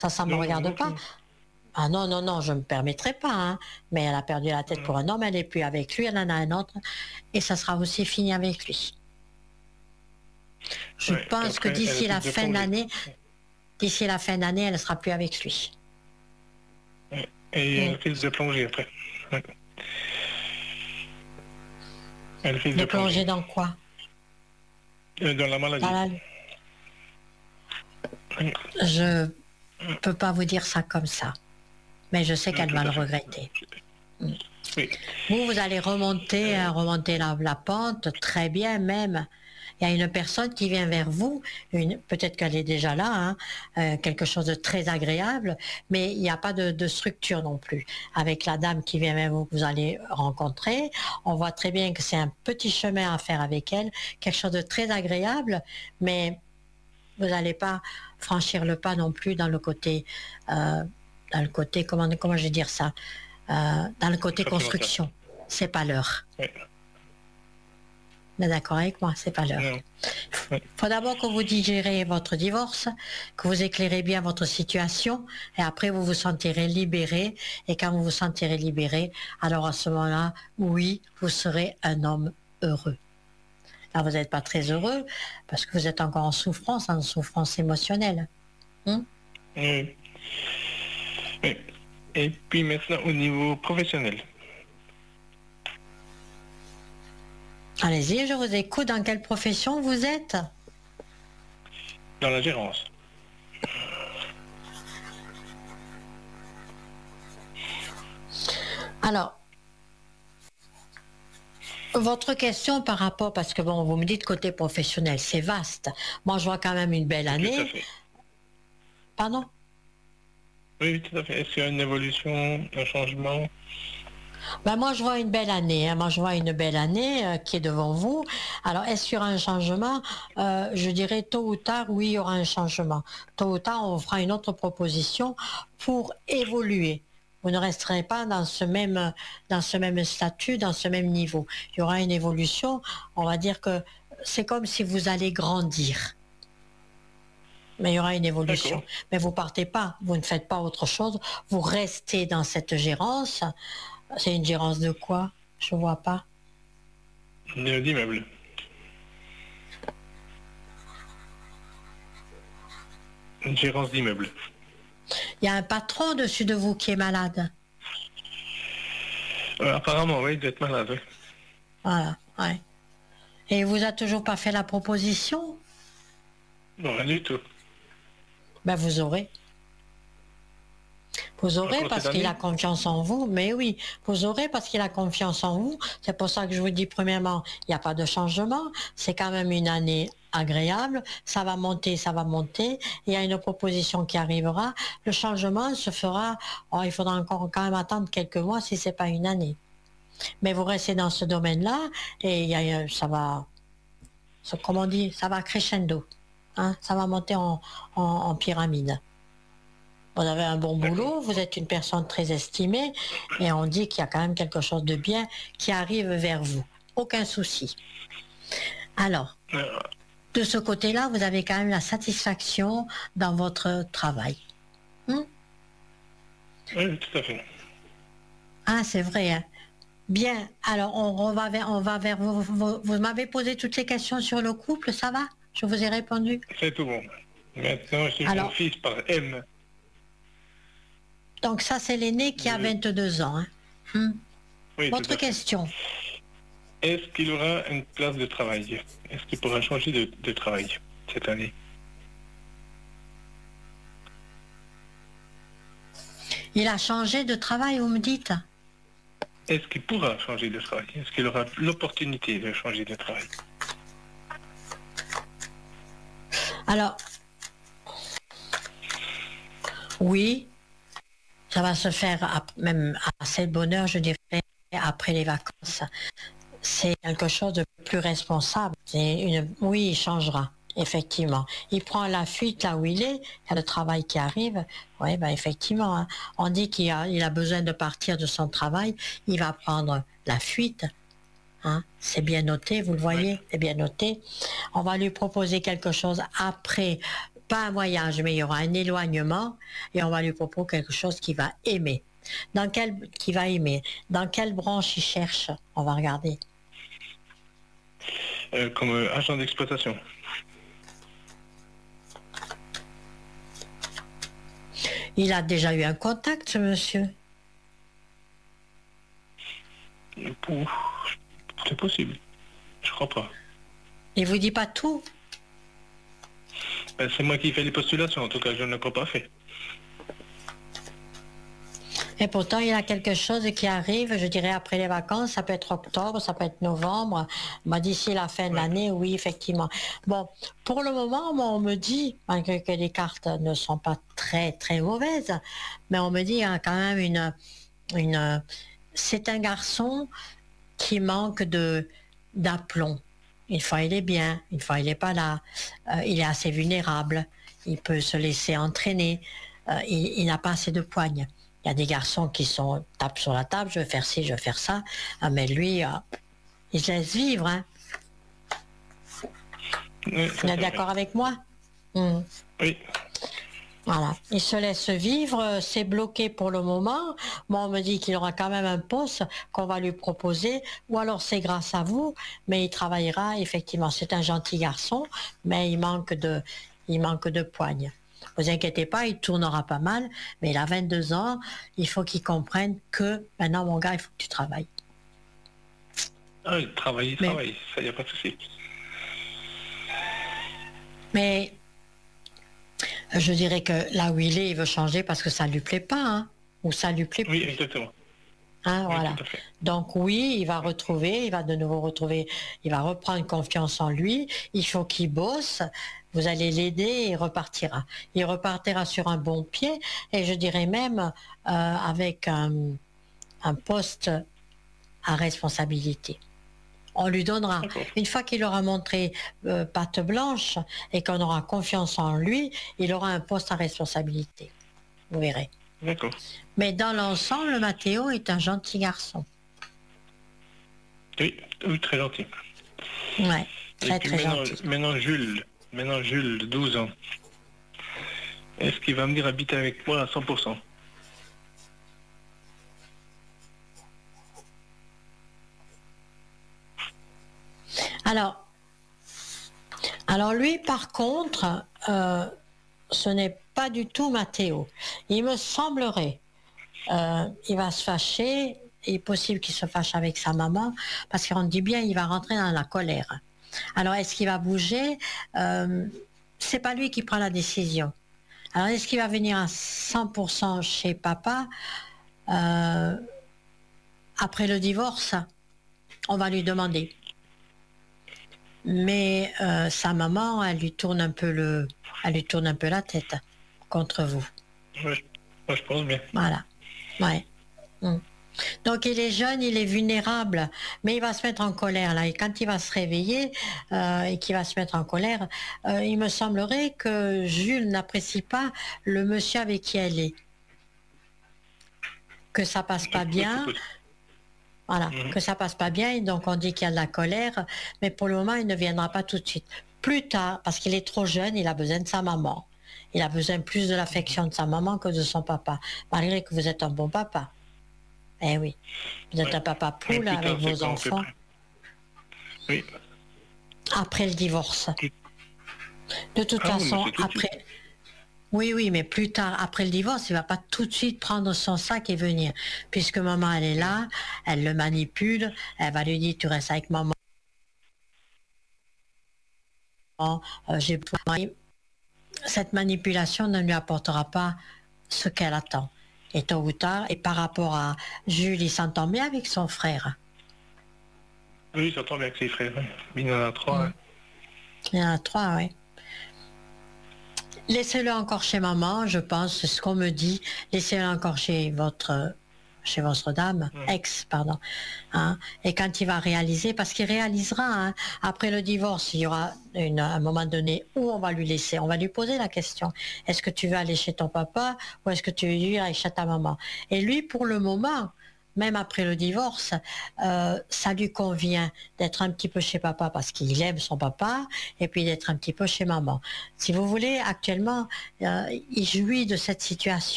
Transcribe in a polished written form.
Ça me Non, regarde non pas. plus. Ah non, non, non, je ne me permettrai pas, hein. Mais elle a perdu la tête pour un homme, elle n'est plus avec lui, elle en a un autre, et ça sera aussi fini avec lui. Je Ouais, pense que après, elle risque de plonger. d'ici la fin d'année, elle ne sera plus avec lui. Ouais. Et elle risque de plonger après. Ouais. Elle risque De de plonger plonger. dans quoi? Dans la maladie. Oui. Je peux pas vous dire ça comme ça, mais je sais Oui, qu'elle tout va le à fait. regretter. Oui. Vous allez remonter, remonter la pente, très bien même. Il y a une personne qui vient vers vous, peut-être qu'elle est déjà là, hein, quelque chose de très agréable, mais il n'y a pas de structure non plus. Avec la dame qui vient vers vous, que vous allez rencontrer, on voit très bien que c'est un petit chemin à faire avec elle, quelque chose de très agréable, mais vous n'allez pas franchir le pas non plus comment je vais dire ça, dans le côté construction. C'est pas l'heure. Oui. Vous êtes d'accord avec moi? C'est pas l'heure. Il faut d'abord que vous digérez votre divorce, que vous éclairez bien votre situation, et après vous vous sentirez libéré. Et quand vous vous sentirez libéré, alors à ce moment-là, oui, vous serez un homme heureux. Là, vous n'êtes pas très heureux parce que vous êtes encore en souffrance émotionnelle. Oui. Oui. Et puis maintenant, au niveau professionnel. Allez-y, je vous écoute. Dans quelle profession vous êtes? Dans la gérance. Alors, votre question par rapport, parce que bon, vous me dites côté professionnel, c'est vaste. Moi, je vois quand même une belle année. Tout à fait. Pardon? Oui, tout à fait. Est-ce qu'il y a une évolution, un changement? Ben moi, je vois une belle année. Hein. Moi, je vois une belle année qui est devant vous. Alors, est-ce qu'il y aura un changement? Je dirais tôt ou tard, oui, il y aura un changement. Tôt ou tard, on fera une autre proposition pour évoluer. Vous ne resterez pas dans ce même statut, dans ce même niveau. Il y aura une évolution. On va dire que c'est comme si vous allez grandir. Mais il y aura une évolution. Mais vous partez pas, vous ne faites pas autre chose. Vous restez dans cette gérance. C'est une gérance de quoi? Je vois pas. D'immeuble. Une gérance d'immeuble. Il y a un patron au-dessus de vous qui est malade. Apparemment, oui, il doit être malade, oui. Voilà, ouais. Et il vous a toujours pas fait la proposition? Non, rien du tout. Ben vous aurez. Vous aurez parce qu'il a confiance en vous, mais oui, vous aurez parce qu'il a confiance en vous. C'est pour ça que je vous dis, premièrement, il n'y a pas de changement. C'est quand même une année agréable. Ça va monter, ça va monter. Il y a une proposition qui arrivera. Le changement se fera. Oh, il faudra encore quand même attendre quelques mois si c'est pas une année. Mais vous restez dans ce domaine-là et ça va, comme on dit, ça va crescendo. Hein, ça va monter en pyramide. Vous avez un bon boulot, vous êtes une personne très estimée et on dit qu'il y a quand même quelque chose de bien qui arrive vers vous. Aucun souci. Alors, de ce côté-là, vous avez quand même la satisfaction dans votre travail. Oui, tout à fait. Ah, c'est vrai. Hein. Bien. Alors, on va vers vous. Vous m'avez posé toutes les questions sur le couple, ça va? Je vous ai répondu. C'est tout bon. Maintenant, j'ai mon fils par M. Donc ça, c'est l'aîné qui a 22 ans. Hein. Oui, votre question. Est-ce qu'il aura une place de travail? Est-ce qu'il pourra changer de travail cette année? Il a changé de travail, vous me dites? Est-ce qu'il pourra changer de travail? Est-ce qu'il aura l'opportunité de changer de travail? Alors, oui, ça va se faire même assez de bonheur, je dirais, après les vacances. C'est quelque chose de plus responsable. Oui, il changera, effectivement. Il prend la fuite là où il est, il y a le travail qui arrive. Oui, ben effectivement, hein. On dit qu'il a besoin de partir de son travail, il va prendre la fuite. Hein, c'est bien noté, vous le voyez, c'est bien noté. On va lui proposer quelque chose après, pas un voyage, mais il y aura un éloignement et on va lui proposer quelque chose qu'il va aimer. Qui va aimer. Dans quelle branche il cherche? On va regarder. Comme agent d'exploitation. Il a déjà eu un contact, ce monsieur? C'est possible. Je crois pas. Il vous dit pas tout? C'est moi qui fais les postulations, en tout cas, je ne l'ai pas fait. Et pourtant, il y a quelque chose qui arrive, je dirais, après les vacances. Ça peut être octobre, ça peut être novembre. D'ici la fin de l'année, oui, effectivement. Bon, pour le moment, moi, on me dit, malgré que les cartes ne sont pas très, très mauvaises, mais on me dit, il y a quand même c'est un garçon qui manque d'aplomb. Une fois, il est bien, une fois, il n'est pas là. Il est assez vulnérable. Il peut se laisser entraîner. Il n'a pas assez de poigne. Il y a des garçons qui tapent sur la table, je veux faire ci, je veux faire ça. Mais lui, il se laisse vivre. Hein. Oui, vous êtes d'accord avec moi? Oui. Voilà, il se laisse vivre, c'est bloqué pour le moment. Moi, on me dit qu'il aura quand même un poste qu'on va lui proposer, ou alors c'est grâce à vous, mais il travaillera, effectivement. C'est un gentil garçon, mais il manque de poigne. Vous inquiétez pas, il tournera pas mal, mais il a 22 ans, il faut qu'il comprenne que maintenant, mon gars, il faut que tu travailles. Ah, il travaille, ça, il n'y a pas de souci. Mais je dirais que là où il est, il veut changer parce que ça ne lui plaît pas, hein, ou ça lui plaît plus. Oui, exactement. Hein, oui, voilà. Donc oui, il va de nouveau retrouver, il va reprendre confiance en lui, il faut qu'il bosse, vous allez l'aider et il repartira. Il repartira sur un bon pied et je dirais même avec un poste à responsabilité. On lui donnera. Une fois qu'il aura montré patte blanche et qu'on aura confiance en lui, il aura un poste à responsabilité. Vous verrez. D'accord. Mais dans l'ensemble, Mathéo est un gentil garçon. Oui, très gentil. Ouais, très gentil. Maintenant Jules, de 12 ans. Est-ce qu'il va venir habiter avec moi à 100%? Alors lui, par contre, ce n'est pas du tout Mathéo. Il me semblerait, il va se fâcher, il est possible qu'il se fâche avec sa maman, parce qu'on dit bien, il va rentrer dans la colère. Alors, est-ce qu'il va bouger? C'est pas lui qui prend la décision. Alors, est-ce qu'il va venir à 100% chez papa après le divorce? On va lui demander. Mais sa maman, elle lui tourne un peu la tête contre vous. Oui, moi je pense bien. Voilà. Ouais. Donc il est jeune, il est vulnérable, mais il va se mettre en colère là. Et quand il va se réveiller et qu'il va se mettre en colère, il me semblerait que Jules n'apprécie pas le monsieur avec qui elle est. Que ça passe pas bien. Voilà, que ça passe pas bien, et donc on dit qu'il y a de la colère, mais pour le moment, il ne viendra pas tout de suite. Plus tard, parce qu'il est trop jeune, il a besoin de sa maman. Il a besoin plus de l'affection de sa maman que de son papa, malgré que vous êtes un bon papa. Eh oui, vous êtes un papa poule avec vos enfants. Oui. Après le divorce. De toute façon, après... Oui, mais plus tard, après le divorce, il ne va pas tout de suite prendre son sac et venir. Puisque maman, elle est là, elle le manipule, elle va lui dire, tu restes avec maman. Cette manipulation ne lui apportera pas ce qu'elle attend. Et tôt ou tard, et par rapport à Jules, il s'entend bien avec son frère. Oui, il s'entend bien avec ses frères. Il en a 3. Hein. Il y en a 3, oui. Laissez-le encore chez maman, je pense, c'est ce qu'on me dit. Laissez-le encore chez votre dame, pardon. Hein? Et quand il va réaliser, parce qu'il réalisera, hein, après le divorce, il y aura un moment donné où on va lui laisser, on va lui poser la question. Est-ce que tu veux aller chez ton papa ou est-ce que tu veux aller chez ta maman? Et lui, pour le moment, même après le divorce, ça lui convient d'être un petit peu chez papa parce qu'il aime son papa, et puis d'être un petit peu chez maman. Si vous voulez, actuellement, il jouit de cette situation.